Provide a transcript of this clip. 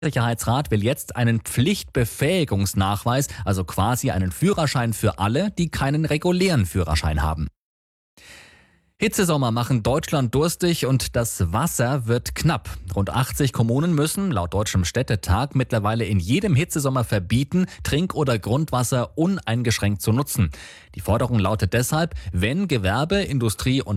Sicherheitsrat will jetzt einen Pflichtbefähigungsnachweis, also quasi einen Führerschein für alle, die keinen regulären Führerschein haben. Hitzesommer machen Deutschland durstig und das Wasser wird knapp. Rund 80 Kommunen müssen laut Deutschem Städtetag mittlerweile in jedem Hitzesommer verbieten, Trink- oder Grundwasser uneingeschränkt zu nutzen. Die Forderung lautet deshalb, wenn Gewerbe, Industrie und